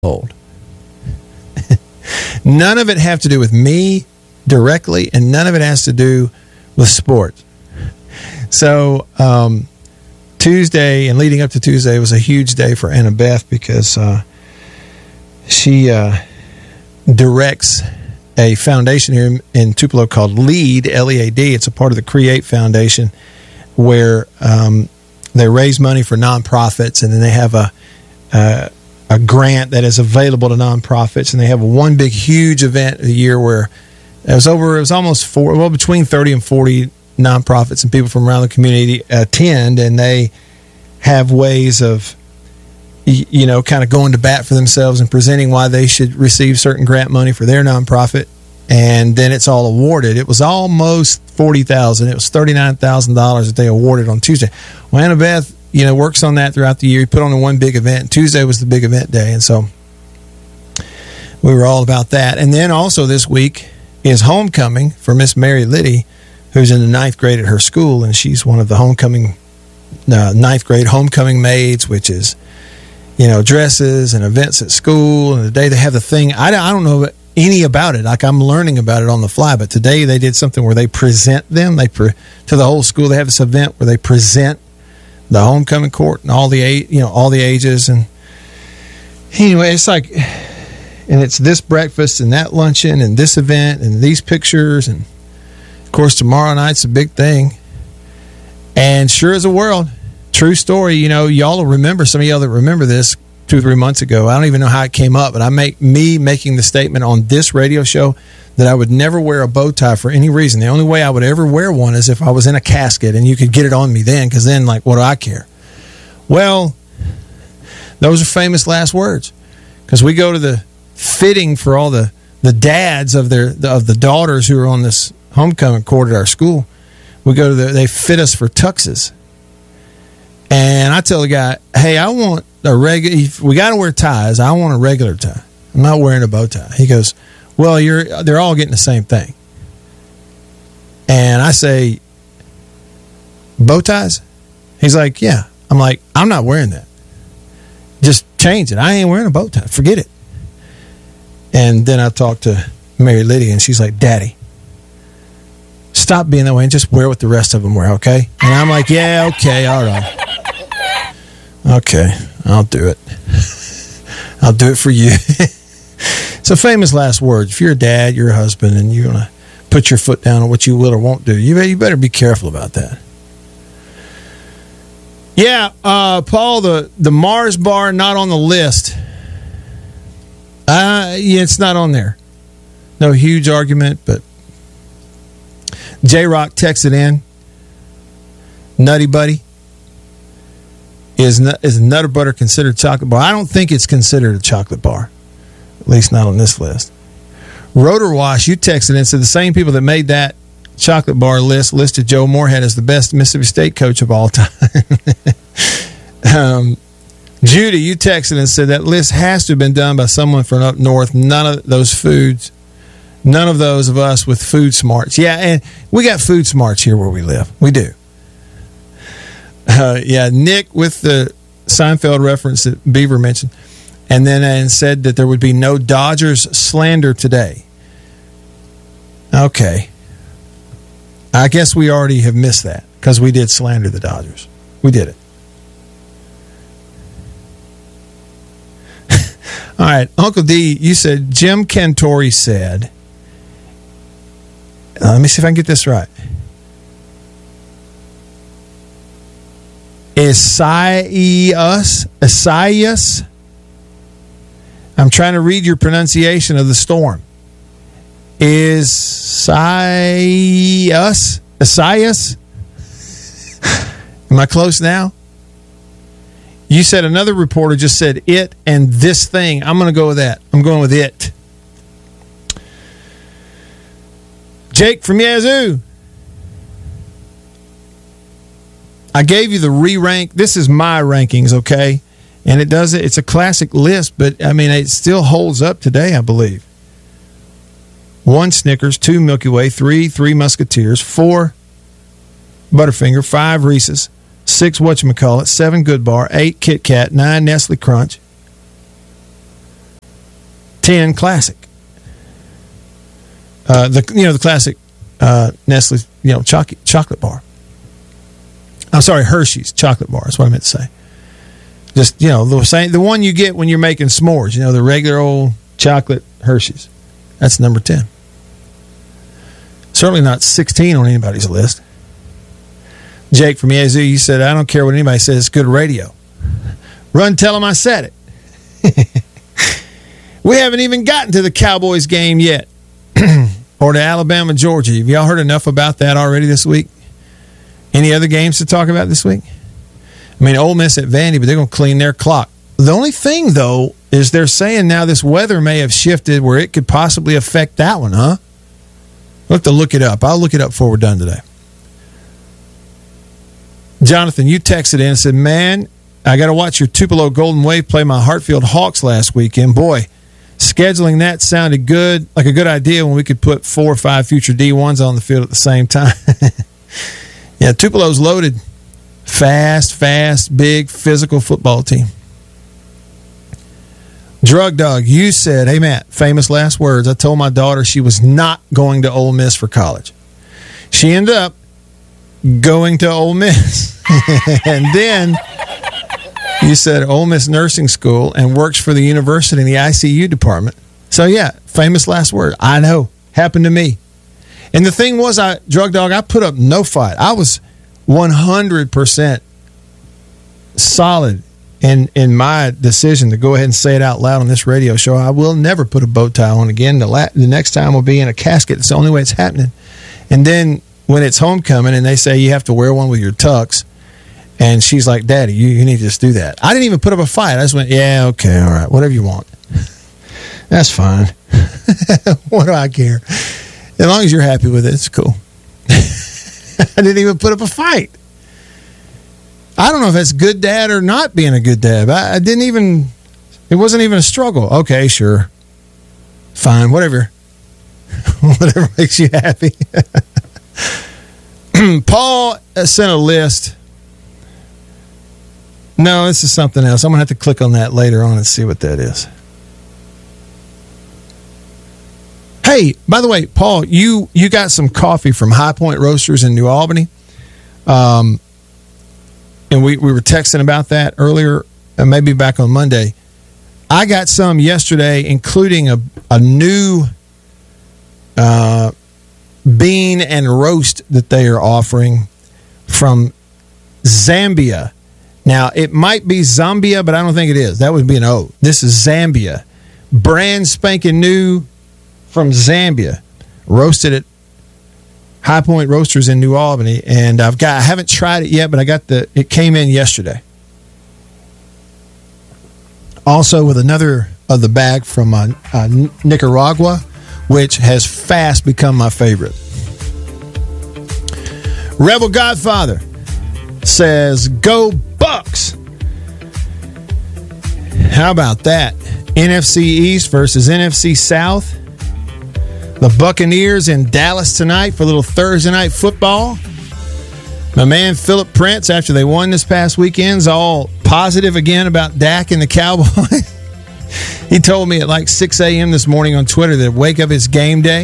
household. None of it have to do with me directly, and none of it has to do with sports. So Tuesday and leading up to Tuesday was a huge day for Annabeth because she directs a foundation here in Tupelo called LEAD, L-E-A-D. It's a part of the Create Foundation where they raise money for nonprofits, and then they have a grant that is available to nonprofits, and they have one big, huge event a year where it was almost between 30 and 40 nonprofits and people from around the community attend, and they have ways of, kind of going to bat for themselves and presenting why they should receive certain grant money for their nonprofit, and then it's all awarded. It was almost $40,000. It was $39,000 that they awarded on Tuesday. Well, Annabeth, works on that throughout the year. He put on one big event. Tuesday was the big event day, and so we were all about that. And then also this week is homecoming for Miss Mary Liddy, who's in the 9th grade at her school, and she's one of the homecoming 9th grade homecoming maids, which is dresses and events at school. And today they have the thing. I don't know any about it. Like, I'm learning about it on the fly. But today they did something where they present them. To the whole school. They have this event where they present the homecoming court and all the ages. And anyway, it's like, and it's this breakfast and that luncheon and this event and these pictures, and of course tomorrow night's a big thing. And sure as a world, true story. Y'all will remember, some of y'all that remember this 2 or 3 months ago. I don't even know how it came up, but making the statement on this radio show that I would never wear a bow tie for any reason. The only way I would ever wear one is if I was in a casket and you could get it on me then, because then, what do I care? Well, those are famous last words, because we go to the fitting for all the dads of the daughters who are on this homecoming court at our school. We go to they fit us for tuxes. And I tell the guy, hey, I want a regular, we got to wear ties. I want a regular tie. I'm not wearing a bow tie. He goes, well, they're all getting the same thing. And I say, bow ties? He's like, yeah. I'm like, I'm not wearing that. Just change it. I ain't wearing a bow tie. Forget it. And then I talked to Mary Lydia, and she's like, Daddy, stop being that way and just wear what the rest of them wear, okay? And I'm like, yeah, okay, all right. Okay, I'll do it. I'll do it for you. It's a famous last word. If you're a dad, you're a husband, and you're going to put your foot down on what you will or won't do, you better be careful about that. Yeah, Paul, the Mars bar not on the list. Yeah, it's not on there. No huge argument, but J-Rock texted in, Nutty Buddy, is Nutter Butter considered chocolate bar? I don't think it's considered a chocolate bar, at least not on this list. Rotor Wash, you texted in and said the same people that made that chocolate bar list listed Joe Moorhead as the best Mississippi State coach of all time. Judy, you texted and said that list has to have been done by someone from up north. None of those of us with food smarts. Yeah, and we got food smarts here where we live. We do. Nick with the Seinfeld reference that Beaver mentioned, and then said that there would be no Dodgers slander today. Okay. I guess we already have missed that because we did slander the Dodgers. We did it. All right, Uncle D, you said Jim Cantori said, let me see if I can get this right. Isaias? I'm trying to read your pronunciation of the storm. Isaias? Am I close now? You said another reporter just said it and this thing. I'm going to go with that. I'm going with it. Jake from Yazoo. I gave you the re-rank. This is my rankings, okay? And it's a classic list, but I mean, it still holds up today, I believe. 1 Snickers, 2 Milky Way, 3 Three Musketeers, 4 Butterfinger, 5 Reese's, 6 whatchamacallit, 7 Good Bar, 8 Kit Kat, 9 Nestle Crunch, 10 Classic. The classic Nestle chocolate bar. I'm sorry, Hershey's chocolate bar. That's what I meant to say. Just the one you get when you're making s'mores. The regular old chocolate Hershey's. That's number 10. Certainly not 16 on anybody's list. Jake from Yazoo, you said, I don't care what anybody says, it's good radio. Run, tell them I said it. We haven't even gotten to the Cowboys game yet. Or to Alabama, Georgia. Have y'all heard enough about that already this week? Any other games to talk about this week? I mean, Ole Miss at Vandy, but they're going to clean their clock. The only thing, though, is they're saying now this weather may have shifted where it could possibly affect that one, huh? We'll have to look it up. I'll look it up before we're done today. Jonathan, you texted in and said, man, I got to watch your Tupelo Golden Wave play my Hartfield Hawks last weekend. Boy, scheduling that sounded good, like a good idea when we could put 4 or 5 future D1s on the field at the same time. Yeah, Tupelo's loaded. Fast, big, physical football team. Drug Dog, you said, hey, Matt, famous last words. I told my daughter she was not going to Ole Miss for college. She ended up going to Ole Miss. And then you said Ole Miss Nursing School and works for the university in the ICU department. So, yeah, famous last word. I know. Happened to me. And the thing was, Drug Dog, I put up no fight. I was 100% solid in my decision to go ahead and say it out loud on this radio show. I will never put a bow tie on again. The next time will be in a casket. It's the only way it's happening. And then when it's homecoming and they say you have to wear one with your tux, and she's like, Daddy, you need to just do that. I didn't even put up a fight. I just went, yeah, okay, all right, whatever you want. That's fine. What do I care? As long as you're happy with it, it's cool. I didn't even put up a fight. I don't know if that's good dad or not being a good dad. I didn't even, it wasn't even a struggle. Okay, sure. Fine, whatever. Whatever makes you happy. Paul sent a list. No, this is something else. I'm going to have to click on that later on and see what that is. Hey, by the way, Paul, you got some coffee from High Point Roasters in New Albany. And we were texting about that earlier, maybe back on Monday. I got some yesterday, including a new bean and roast that they are offering from Zambia. Now, it might be Zambia, but I don't think it is. That would be an O. This is Zambia. Brand spanking new from Zambia. Roasted at High Point Roasters in New Albany. And I haven't tried it yet, but it came in yesterday. Also with another of the bag from Nicaragua, which has fast become my favorite. Rebel Godfather says, go Bucks. How about that? NFC East versus NFC South. The Buccaneers in Dallas tonight for a little Thursday night football. My man Philip Prince, after they won this past weekend, is all positive again about Dak and the Cowboys. He told me at like 6 a.m. this morning on Twitter that wake up is game day.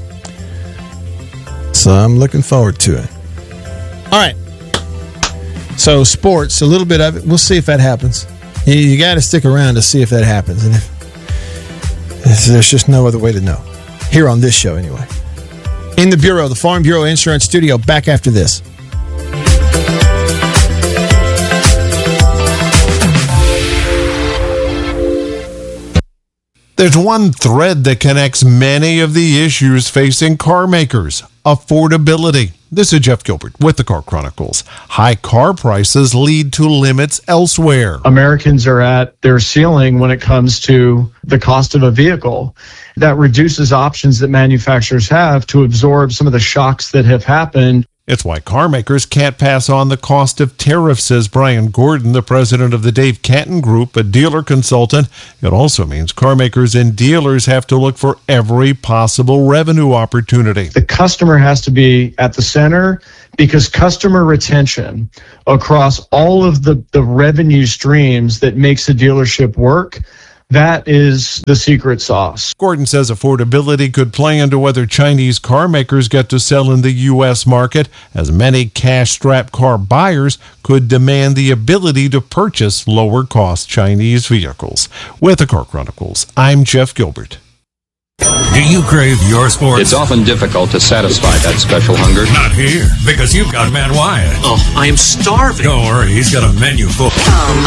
So I'm looking forward to it. All right. So sports, a little bit of it. We'll see if that happens. You got to stick around to see if that happens. And if there's just no other way to know. Here on this show, anyway. In the Bureau, the Farm Bureau Insurance Studio, back after this. There's one thread that connects many of the issues facing car makers: affordability. This is Jeff Gilbert with the Car Chronicles. High car prices lead to limits elsewhere. Americans are at their ceiling when it comes to the cost of a vehicle. That reduces options that manufacturers have to absorb some of the shocks that have happened. It's why car makers can't pass on the cost of tariffs, says Brian Gordon, the president of the Dave Canton Group, a dealer consultant. It also means car makers and dealers have to look for every possible revenue opportunity. The customer has to be at the center, because customer retention across all of the revenue streams that makes a dealership work, That is the secret sauce. Gordon says affordability could play into whether Chinese car makers get to sell in the U.S. market, as many cash-strapped car buyers could demand the ability to purchase lower-cost Chinese vehicles. With the Car Chronicles, I'm Jeff Gilbert. Do you crave your sports? It's often difficult to satisfy that special hunger. Not here, because you've got Matt Wyatt. Oh, I am starving. Don't worry, he's got a menu full.